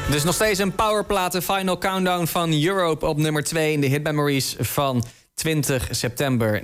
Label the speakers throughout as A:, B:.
A: Dus nog steeds een powerplaat, de Final Countdown van Europe op nummer 2 in de Hit Memories van 20 september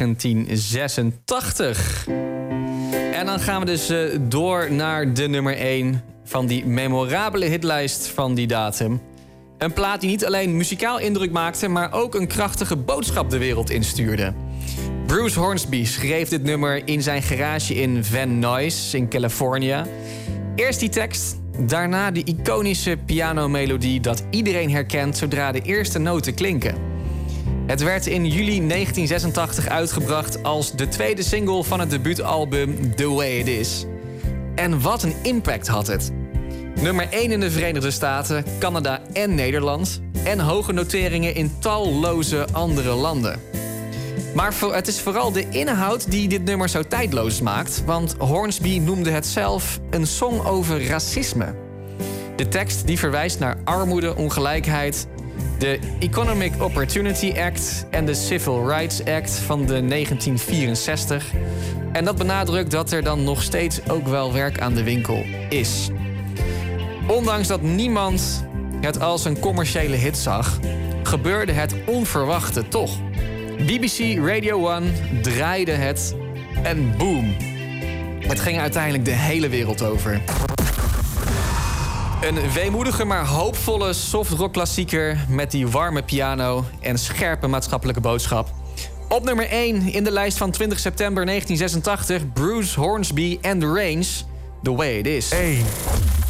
A: 1986. En dan gaan we dus door naar de nummer 1 van die memorabele hitlijst van die datum. Een plaat die niet alleen muzikaal indruk maakte, maar ook een krachtige boodschap de wereld instuurde. Bruce Hornsby schreef dit nummer in zijn garage in Van Nuys in Californië. Eerst die tekst, daarna de iconische pianomelodie dat iedereen herkent zodra de eerste noten klinken. Het werd in juli 1986 uitgebracht als de tweede single van het debuutalbum The Way It Is. En wat een impact had het. Nummer 1 in de Verenigde Staten, Canada en Nederland. En hoge noteringen in talloze andere landen. Maar het is vooral de inhoud die dit nummer zo tijdloos maakt. Want Hornsby noemde het zelf een song over racisme. De tekst die verwijst naar armoede, ongelijkheid, de Economic Opportunity Act en de Civil Rights Act van de 1964. En dat benadrukt dat er dan nog steeds ook wel werk aan de winkel is. Ondanks dat niemand het als een commerciële hit zag, gebeurde het onverwachte toch. BBC Radio 1 draaide het en boom. Het ging uiteindelijk de hele wereld over. Een weemoedige maar hoopvolle softrock-klassieker met die warme piano en scherpe maatschappelijke boodschap. Op nummer 1 in de lijst van 20 september 1986... Bruce Hornsby and the Range, The Way It Is.
B: 1.